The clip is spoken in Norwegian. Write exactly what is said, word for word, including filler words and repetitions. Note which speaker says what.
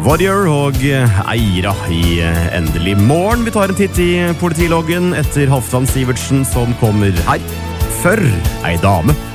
Speaker 1: Warrior og Eira i Endelig morgen. Vi tar en titt i politiloggen etter Halvdan Sivertsen som kommer her. Før ei dame.